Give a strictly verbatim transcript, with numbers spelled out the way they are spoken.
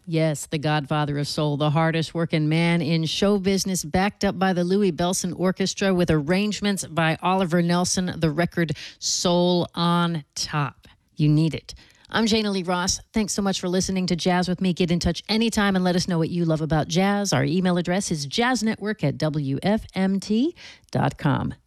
Yes, the godfather of soul, the hardest working man in show business, backed up by the Louis Bellson Orchestra with arrangements by Oliver Nelson, the record Soul on Top. You need it. I'm Jana Lee Ross. Thanks so much for listening to Jazz with me. Get in touch anytime and let us know what you love about jazz. Our email address is jazznetwork at W F M T dot com.